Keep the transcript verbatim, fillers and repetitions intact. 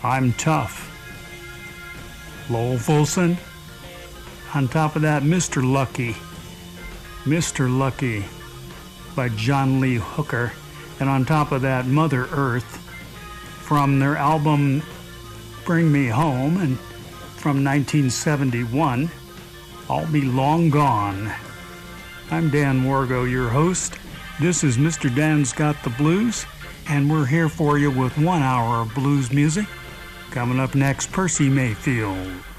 I'm Tough. Lowell Fulson. On top of that, Mister Lucky. Mister Lucky by John Lee Hooker. And on top of that, Mother Earth from their album Bring Me Home and from nineteen seventy-one, I'll Be Long Gone. I'm Dan Wargo, your host. This is Mister Dan's Got the Blues, and we're here for you with one hour of blues music. Coming up next, Percy Mayfield.